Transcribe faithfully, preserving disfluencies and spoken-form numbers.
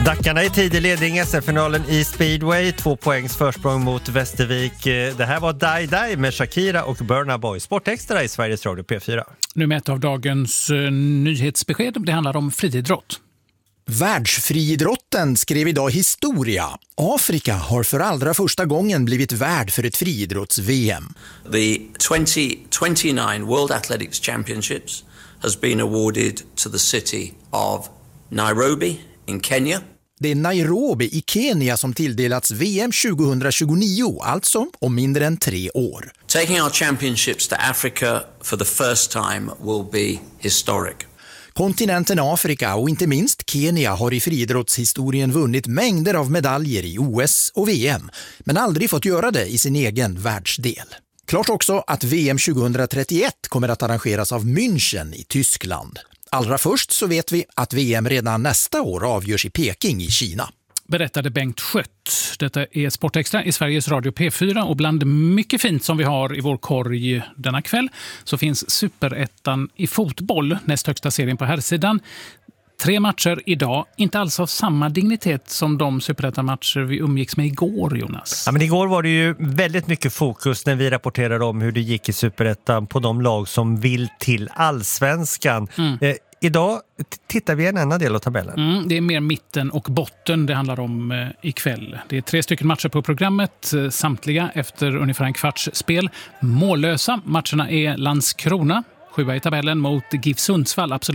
Dackarna i tidig ledning S M-finalen i speedway. Två poängs försprång mot Västervik. Det här var Die Die med Shakira och Burna Boy. Sportextra i Sveriges Radio P fyra. Nu med ett av dagens uh, nyhetsbesked. Det handlar om friidrott. Världsfriidrotten skrev idag historia. Afrika har för allra första gången blivit värd för ett friidrotts-V M. The twenty twenty-nine World Athletics Championships has been awarded to the city of Nairobi in Kenya. Det är Nairobi i Kenya som tilldelats V M tjugohundratjugonio, alltså om mindre än tre år. Taking our championships to Africa for the first time will be historic. Kontinenten Afrika och inte minst Kenya har i friidrottshistorien vunnit mängder av medaljer i O S och V M, men aldrig fått göra det i sin egen världsdel. Klart också att V M tjugohundratrettioett kommer att arrangeras av München i Tyskland. Allra först så vet vi att V M redan nästa år avgörs i Peking i Kina. Berättade Bengt Skött. Detta är Sportextra i Sveriges Radio P fyra och bland mycket fint som vi har i vår korg denna kväll så finns Superettan i fotboll, näst högsta serien på herrsidan. Tre matcher idag, inte alls av samma dignitet som de Superettan-matcher vi umgicks med igår, Jonas. Ja, men igår var det ju väldigt mycket fokus när vi rapporterade om hur det gick i Superettan på de lag som vill till allsvenskan. Mm. Eh, idag t- tittar vi en annan del av tabellen. Mm, det är mer mitten och botten det handlar om eh, ikväll. Det är tre stycken matcher på programmet, eh, samtliga efter ungefär en kvarts spel. Mållösa, matcherna är Landskrona, sjua i tabellen mot GIF Sundsvall, absolut.